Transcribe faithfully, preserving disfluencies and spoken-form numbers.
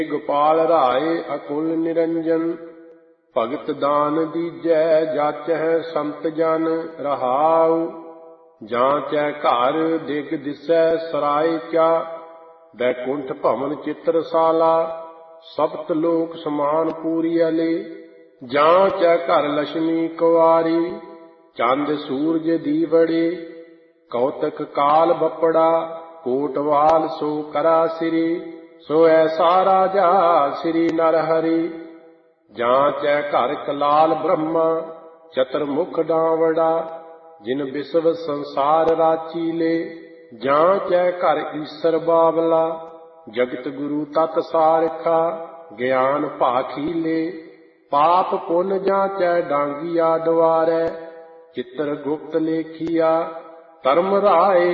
गोपाल राय अकुल निरंजन। भगत दान दीजै जाचै संत जन रहाउ। जांचै घर दिग दिसै सराय क्या। बैकुंठ भवन चित्रशाला सप्त लोक समान पूरी अले। जांचै घर लक्ष्मी कुआरी चंद सूरज दीवड़े। कौतक काल बपड़ा कोटवाल सो करा सिरी। सो ऐसा राजा श्री नर हरि। जांचै घर कलाल ब्रह्मा चतुर्मुख डावड़ा। जिन विश्व संसार राची ले। जांचै घर ईसर बावला जगत गुरु तत् सारखा। ज्ञान भाखी ले पाप पुन जांचै डांगिया द्वारै। चित्र गुप्त लेखिया धर्म राय